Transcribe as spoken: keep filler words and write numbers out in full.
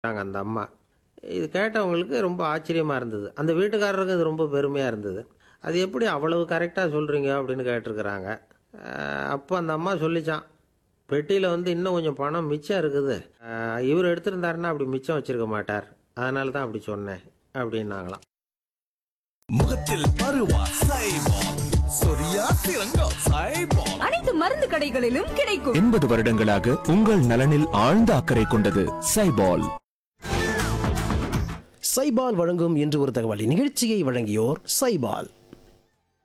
நாங்க அந்த அம்மா. இது கேட்டவங்களுக்கு ரொம்ப ஆச்சரியமா இருந்தது. அந்த வீட்டுக்காரருக்கு அது ரொம்ப பெருமையா இருந்தது. "அது எப்படி அவ்வளவு கரெக்ட்டா சொல்றீங்க?" அப்படின்னு கேட்டிருக்கிறாங்க. அ அப்போ அந்த அம்மா சொல்லிச்சாம், "பெட்டியில வந்து இன்னும் கொஞ்சம் பணம் மிச்சம் இருக்குது. அ இவரு எடுத்திருந்தாருன்னா அப்படி மிச்சம் வச்சிருக்க மாட்டார். அதனால தான் அப்படி சொன்னேன்." அப்படின்னாங்களாம். முகத்தில் பருவா சைபால், சொரியா சிறங்கா சைபால். அனைத்து மருந்து கடைகளிலும் கிடைக்கும். எண்பது வருடங்களாக உங்கள் நலனில் ஆழ்ந்த அக்கறை கொண்டது சைபால். சைபால் வழங்கும் இன்று ஒரு தகவல் நிகழ்ச்சியை வழங்கியோர் சைபால்.